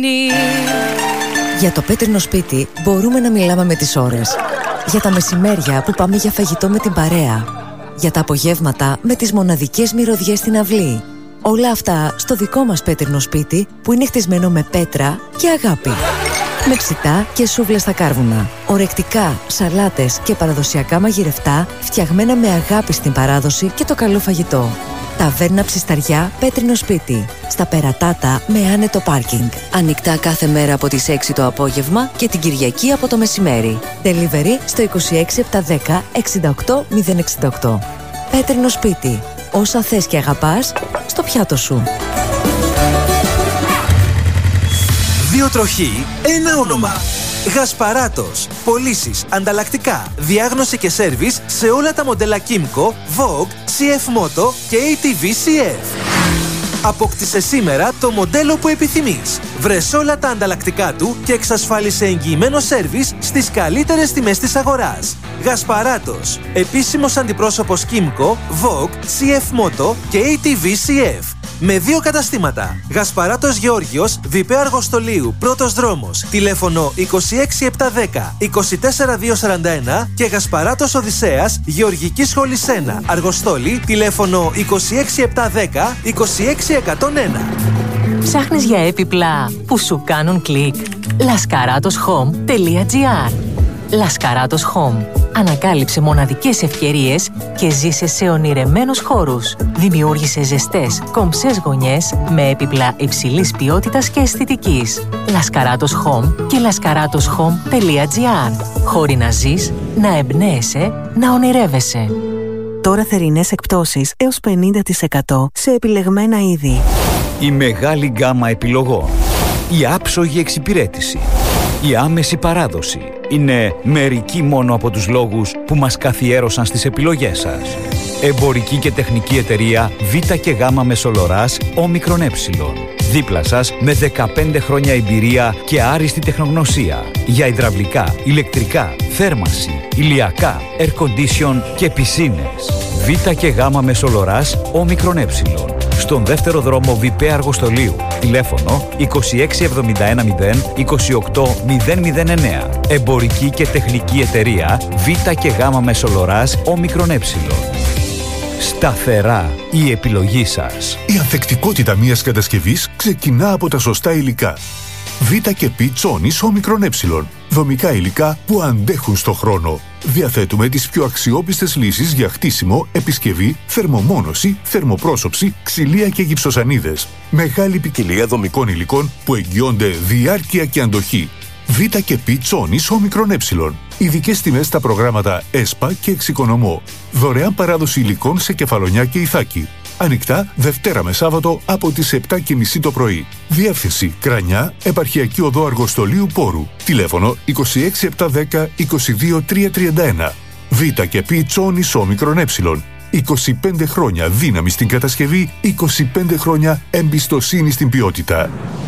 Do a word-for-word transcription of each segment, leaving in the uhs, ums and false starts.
Για το πέτρινο σπίτι μπορούμε να μιλάμε με τις ώρες. Για τα μεσημέρια που πάμε για φαγητό με την παρέα. Για τα απογεύματα με τις μοναδικές μυρωδιές στην αυλή. Όλα αυτά στο δικό μας πέτρινο σπίτι που είναι χτισμένο με πέτρα και αγάπη. Με ψητά και σούβλες στα κάρβουνα. Ορεκτικά, σαλάτες και παραδοσιακά μαγειρευτά φτιαγμένα με αγάπη στην παράδοση και το καλό φαγητό. Ταβέρνα Ψισταριά, πέτρινο σπίτι. Στα Περατάτα με άνετο πάρκινγκ. Ανοιχτά κάθε μέρα από τις έξι το απόγευμα και την Κυριακή από το μεσημέρι. Delivery στο είκοσι έξι επτακόσια δέκα εξήντα οκτώ μηδέν εξήντα οκτώ. Πέτρινο σπίτι. Όσα θες και αγαπάς, στο πιάτο σου. Δύο τροχοί, ένα όνομα. Γασπαράτος. Πωλήσεις, ανταλλακτικά, διάγνωση και σέρβις σε όλα τα μοντέλα Kymco, Vogue, σι εφ Moto και έι τι βι σι εφ. Απόκτησε σήμερα το μοντέλο που επιθυμείς. Βρες όλα τα ανταλλακτικά του και εξασφάλισε εγγυημένο σέρβις στις καλύτερες τιμές της αγοράς. Γασπαράτος. Επίσημος αντιπρόσωπος Kymco, Vogue, σι εφ Moto και έι τι βι σι εφ. Με δύο καταστήματα. Γασπαράτος Γεώργιος, Βιπέ Αργοστολίου, πρώτος δρόμος. Τηλέφωνο είκοσι έξι επτακόσια δέκα είκοσι τέσσερα διακόσια σαράντα ένα και Γασπαράτος Οδυσσέας, Γεωργική Σχολή ένα, Αργοστόλη, τηλέφωνο είκοσι έξι επτακόσια δέκα είκοσι έξι εκατόν ένα. Ψάχνεις για έπιπλα που σου κάνουν κλικ? λασκαράτος χομ τελεία τζι άρ. Λασκαράτος Home. Ανακάλυψε μοναδικές ευκαιρίες και ζήσε σε ονειρεμένους χώρους. Δημιούργησε ζεστές, κομψές γωνιές με έπιπλα υψηλής ποιότητας και αισθητικής. Λασκαράτος Home και λασκαράτος χομ τελεία τζι άρ. Χώροι να ζεις, να εμπνέεσαι, να ονειρεύεσαι. Τώρα θερινές εκπτώσεις έως πενήντα τοις εκατό σε επιλεγμένα είδη. Η μεγάλη γκάμα επιλογών. Η άψογη εξυπηρέτηση. Η άμεση παράδοση είναι μερικοί μόνο από τους λόγους που μας καθιέρωσαν στις επιλογές σας. Εμπορική και τεχνική εταιρεία Β και Γ Μεσολοράς Όμικρον Ε. Δίπλα σας με δεκαπέντε χρόνια εμπειρία και άριστη τεχνογνωσία για υδραυλικά, ηλεκτρικά, θέρμανση, ηλιακά, air condition και πισίνες. Β και Γ Μεσολοράς Όμικρον Ε. Στον δεύτερο δρόμο Βιπέ Αργοστολίου. Τηλέφωνο είκοσι έξι εβδομήντα ένα μηδέν είκοσι οκτώ μηδέν μηδέν εννέα. Εμπορική και τεχνική εταιρεία Β και Γ Μεσολοράς Όμικρον Ε. Σταθερά η επιλογή σας. Η ανθεκτικότητα μιας κατασκευής ξεκινά από τα σωστά υλικά. Β και Π Τσόνης Όμικρον Ε. Δομικά υλικά που αντέχουν στο χρόνο. Διαθέτουμε τις πιο αξιόπιστες λύσεις για χτίσιμο, επισκευή, θερμομόνωση, θερμοπρόσωψη, ξυλία και γυψοσανίδες. Μεγάλη ποικιλία δομικών υλικών που εγγυώνται διάρκεια και αντοχή. Β και Π Τσόνης Όμικρον Ε. Ειδικές τιμές στα προγράμματα ΕΣΠΑ και Εξοικονομώ. Δωρεάν παράδοση υλικών σε Κεφαλονιά και Ιθάκη. Ανοιχτά Δευτέρα με Σάββατο από τις επτά και μισή το πρωί. Διεύθυνση Κρανιά, Επαρχιακή Οδό Αργοστολίου Πόρου. Τηλέφωνο είκοσι έξι επτακόσια δέκα είκοσι δύο τριακόσια τριάντα ένα. Β και Π Τσόνης Όμικρον Ε. είκοσι πέντε χρόνια δύναμη στην κατασκευή, είκοσι πέντε χρόνια εμπιστοσύνη στην ποιότητα.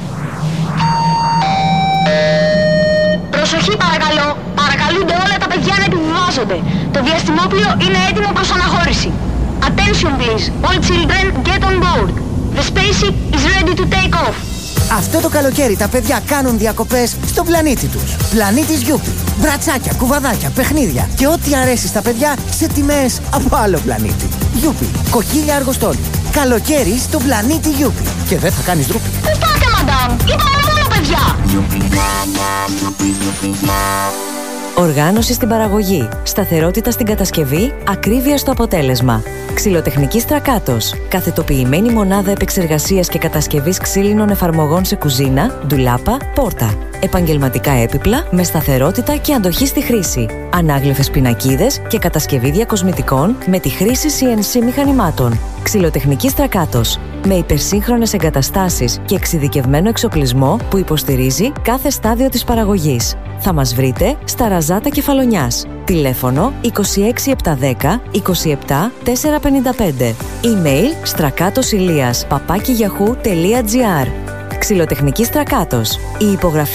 Προσοχή παρακαλώ. Παρακαλούνται όλα τα παιδιά να επιβιβάζονται. Το διαστημόπλιο είναι έτοιμο προς αναχώρηση. Attention please. All children get on board. The spaceship is ready to take off. Αυτό το καλοκαίρι τα παιδιά κάνουν διακοπές στον πλανήτη τους. Πλανήτης Γιούπι. Μπρατσάκια, κουβαδάκια, παιχνίδια και ό,τι αρέσει στα παιδιά σε τιμές από άλλο πλανήτη. Γιούπι. Κοκκίλια Αργοστόλη. Καλοκαίρι στον πλανήτη Γιούπι. Και δεν θα κάνεις ντροπή. Πού πάτε, μαντάμ? Είπαμε μόνο παιδιά. Οργάνωση στην παραγωγή, σταθερότητα στην κατασκευή, ακρίβεια στο αποτέλεσμα. Ξυλοτεχνική Στρακάτος. Καθετοποιημένη μονάδα επεξεργασίας και κατασκευής ξύλινων εφαρμογών σε κουζίνα, ντουλάπα, πόρτα. Επαγγελματικά έπιπλα με σταθερότητα και αντοχή στη χρήση. Ανάγλυφες πινακίδες και κατασκευή διακοσμητικών με τη χρήση σι εν σι μηχανημάτων. Ξυλοτεχνική Στρακάτος. Με υπερσύγχρονες εγκαταστάσεις και εξειδικευμένο εξοπλισμό που υποστηρίζει κάθε στάδιο της παραγωγής. Θα μας βρείτε στα Ραζάτα Κεφαλονιάς. Τηλέφωνο είκοσι έξι επτακόσια δέκα είκοσι επτά τετρακόσια πενήντα πέντε. Email στρακάτοσηλίας παπάκι γιαχού τελεία τζι άρ. Ξυλοτεχνική Στρακάτος. Η υπογραφή